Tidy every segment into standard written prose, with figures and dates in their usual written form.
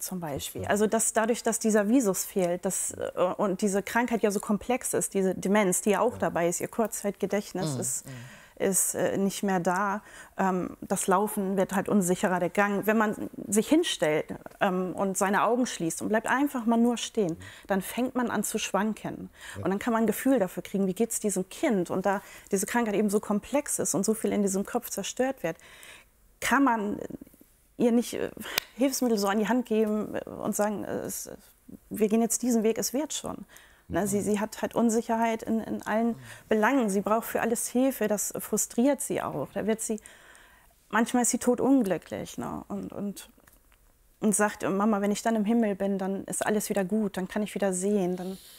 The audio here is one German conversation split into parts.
zum Beispiel. Also dadurch, dass dieser Visus fehlt und diese Krankheit ja so komplex ist, diese Demenz, die ja auch dabei ist, ihr Kurzzeitgedächtnis ist nicht mehr da. Das Laufen wird halt unsicherer, der Gang. Wenn man sich hinstellt und seine Augen schließt und bleibt einfach mal nur stehen, dann fängt man an zu schwanken. Und dann kann man ein Gefühl dafür kriegen, wie geht es diesem Kind. Und da diese Krankheit eben so komplex ist und so viel in diesem Kopf zerstört wird, kann man ihr nicht Hilfsmittel so an die Hand geben und sagen, wir gehen jetzt diesen Weg, es wird schon. Sie hat halt Unsicherheit in allen Belangen. Sie braucht für alles Hilfe. Das frustriert sie auch. Manchmal ist sie totunglücklich, ne? Und sagt, Mama, wenn ich dann im Himmel bin, dann ist alles wieder gut. Dann kann ich wieder sehen.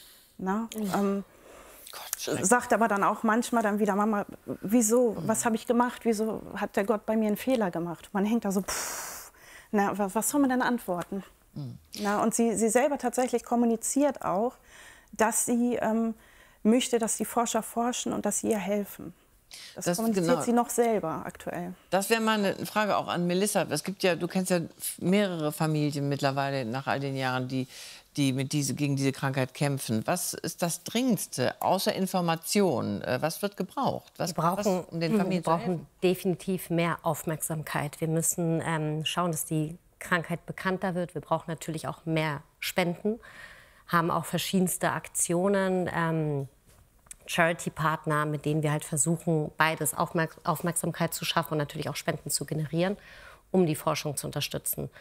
Sagt aber dann auch manchmal dann wieder, Mama, wieso? Was habe ich gemacht? Wieso hat der Gott bei mir einen Fehler gemacht? Man hängt da so, was soll man denn antworten? Und sie selber tatsächlich kommuniziert auch, dass sie möchte, dass die Forscher forschen und dass sie ihr helfen. Das kommuniziert sie noch selber aktuell. Das wäre mal eine Frage auch an Melissa. Es gibt ja, du kennst ja mehrere Familien mittlerweile nach all den Jahren, die gegen diese Krankheit kämpfen. Was ist das Dringendste, außer Information? Was wird gebraucht? Wir brauchen definitiv mehr Aufmerksamkeit. Wir müssen schauen, dass die Krankheit bekannter wird. Wir brauchen natürlich auch mehr Spenden, haben auch verschiedenste Aktionen, Charity-Partner, mit denen wir halt versuchen, beides Aufmerksamkeit zu schaffen und natürlich auch Spenden zu generieren, um die Forschung zu unterstützen.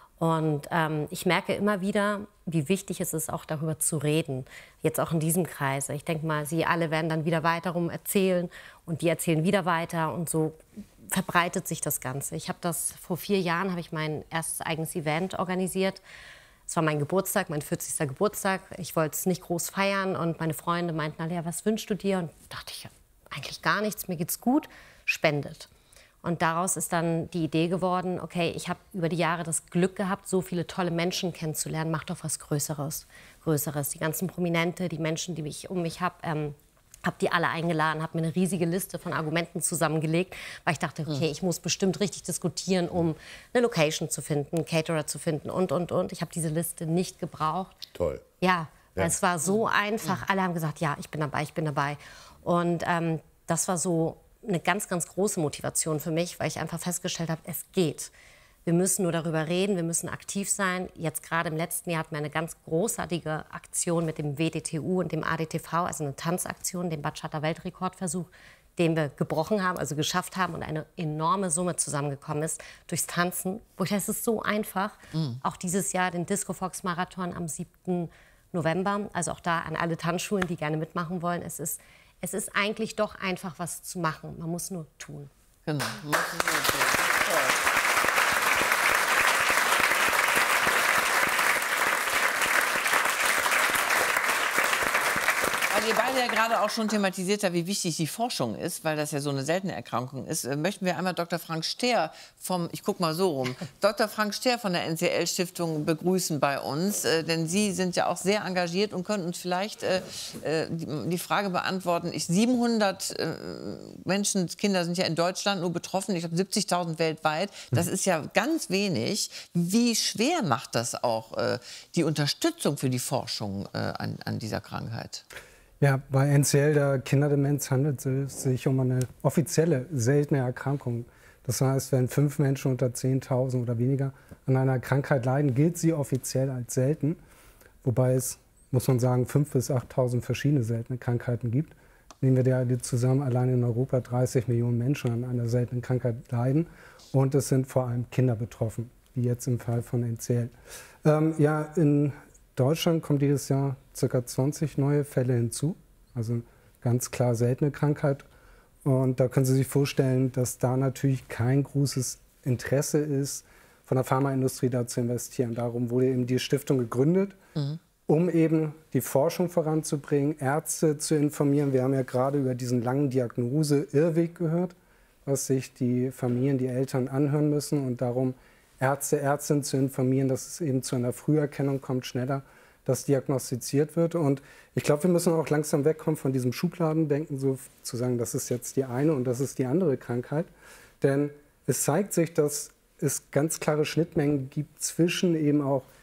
Und ich merke immer wieder, wie wichtig es ist, auch darüber zu reden, jetzt auch in diesem Kreise. Ich denke mal, Sie alle werden dann wieder weiterum erzählen und die erzählen wieder weiter und so verbreitet sich das Ganze. Vor 4 Jahren habe ich mein erstes eigenes Event organisiert. Es war mein Geburtstag, mein 40. Geburtstag. Ich wollte es nicht groß feiern und meine Freunde meinten alle, ja, was wünschst du dir? Und dachte ich, eigentlich gar nichts, mir geht's gut, spendet. Und daraus ist dann die Idee geworden, okay, ich habe über die Jahre das Glück gehabt, so viele tolle Menschen kennenzulernen, mach doch was Größeres. Die ganzen Prominente, die Menschen, die ich um mich habe die alle eingeladen, habe mir eine riesige Liste von Argumenten zusammengelegt, weil ich dachte, okay, ich muss bestimmt richtig diskutieren, um eine Location zu finden, einen Caterer zu finden und. Ich habe diese Liste nicht gebraucht. Toll. Ja, es war so einfach. Alle haben gesagt, ja, ich bin dabei, ich bin dabei. Und das war so eine ganz, ganz große Motivation für mich, weil ich einfach festgestellt habe, es geht. Wir müssen nur darüber reden, wir müssen aktiv sein. Jetzt gerade im letzten Jahr hatten wir eine ganz großartige Aktion mit dem WDTU und dem ADTV, also eine Tanzaktion, den Bachata-Weltrekordversuch, den wir gebrochen haben, also geschafft haben und eine enorme Summe zusammengekommen ist durchs Tanzen. Wo ich dachte, es ist so einfach. Auch dieses Jahr den Disco-Fox-Marathon am 7. November. Also auch da an alle Tanzschulen, die gerne mitmachen wollen. Es ist eigentlich doch einfach, was zu machen. Man muss nur tun. Genau. Weil ihr beide ja gerade auch schon thematisiert habt, wie wichtig die Forschung ist, weil das ja so eine seltene Erkrankung ist, möchten wir einmal Dr. Frank Stehr Dr. Frank Stehr von der NCL-Stiftung begrüßen bei uns. Denn Sie sind ja auch sehr engagiert und können uns vielleicht die Frage beantworten. 700 Kinder sind ja in Deutschland nur betroffen, ich glaube 70.000 weltweit. Das ist ja ganz wenig. Wie schwer macht das auch die Unterstützung für die Forschung an dieser Krankheit? Ja, bei NCL, der Kinderdemenz, handelt es sich um eine offizielle seltene Erkrankung. Das heißt, wenn 5 Menschen unter 10.000 oder weniger an einer Krankheit leiden, gilt sie offiziell als selten. Wobei es, muss man sagen, 5.000 bis 8.000 verschiedene seltene Krankheiten gibt. Nehmen wir die zusammen, allein in Europa 30 Millionen Menschen an einer seltenen Krankheit leiden. Und es sind vor allem Kinder betroffen, wie jetzt im Fall von NCL. In Deutschland kommt jedes Jahr ca. 20 neue Fälle hinzu, also ganz klar seltene Krankheit. Und da können Sie sich vorstellen, dass da natürlich kein großes Interesse ist, von der Pharmaindustrie da zu investieren. Darum wurde eben die Stiftung gegründet, um eben die Forschung voranzubringen, Ärzte zu informieren. Wir haben ja gerade über diesen langen Diagnose-Irrweg gehört, was sich die Familien, die Eltern anhören müssen und darum Ärzte, Ärztinnen zu informieren, dass es eben zu einer Früherkennung kommt, schneller, dass diagnostiziert wird. Und ich glaube, wir müssen auch langsam wegkommen von diesem Schubladendenken, so zu sagen, das ist jetzt die eine und das ist die andere Krankheit. Denn es zeigt sich, dass es ganz klare Schnittmengen gibt zwischen eben auch